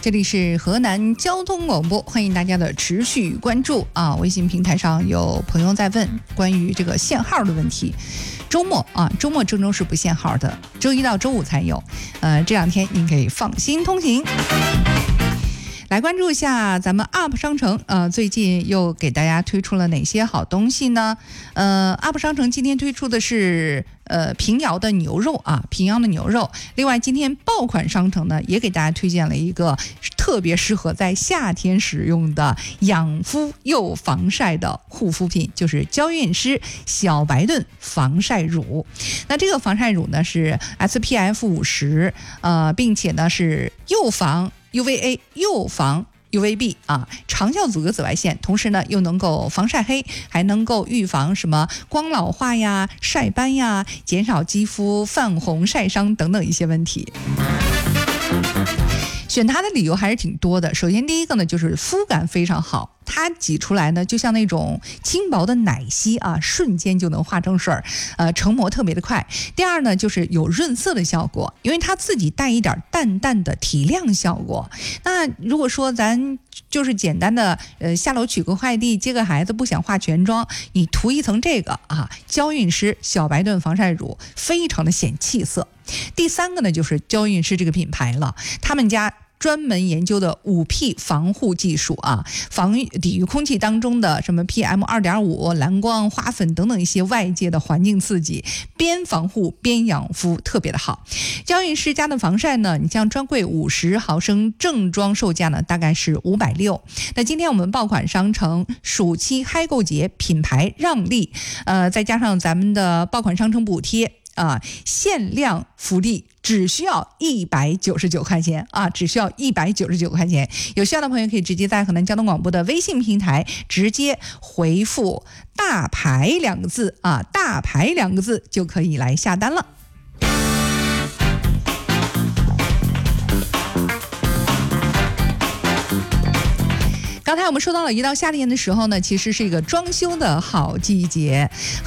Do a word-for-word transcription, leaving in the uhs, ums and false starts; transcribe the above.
这里是河南交通广播，欢迎大家的持续关注啊！微信平台上有朋友在问关于这个限号的问题。周末啊，周末郑州是不限号的，周一到周五才有。呃，这两天您可以放心通行。来关注一下咱们 U P 商城，呃，最近又给大家推出了哪些好东西呢？呃 ，U P 商城今天推出的是呃平遥的牛肉啊，平遥的牛肉。另外，今天爆款商城呢也给大家推荐了一个特别适合在夏天使用的养肤又防晒的护肤品，就是娇韵诗小白盾防晒乳。那这个防晒乳呢是 S P F 五十，呃，并且呢是又防U V A 又防 U V B 啊，长效阻隔紫外线，同时呢又能够防晒黑，还能够预防什么光老化呀、晒斑呀，减少肌肤泛红、晒伤等等一些问题。选它的理由还是挺多的。首先第一个呢就是肤感非常好，它挤出来呢就像那种轻薄的奶昔啊，瞬间就能化成水儿，呃，成膜特别的快。第二呢就是有润色的效果，因为它自己带一点淡淡的提亮效果。那如果说咱就是简单的呃下楼取个快递、接个孩子，不想化全妆，你涂一层这个啊，娇韵诗小白盾防晒乳，非常的显气色。第三个呢就是娇韵诗这个品牌了，他们家专门研究的五 P 防护技术啊，防御抵御空气当中的什么 P M 二点五、蓝光、花粉等等一些外界的环境刺激，边防护边养肤，特别的好。娇韵诗家的防晒呢，你像专柜五十毫升正装售价呢大概是五百六十。那今天我们爆款商城暑期嗨购节品牌让利，呃，再加上咱们的爆款商城补贴。啊，限量福利只需要一百九十九块钱啊，只需要一百九十九块钱。有需要的朋友可以直接在河南交通广播的微信平台直接回复“大牌”两个字啊，“大牌”两个字就可以来下单了。刚才我们说到了，一到夏天的时候呢，其实是一个装修的好季节。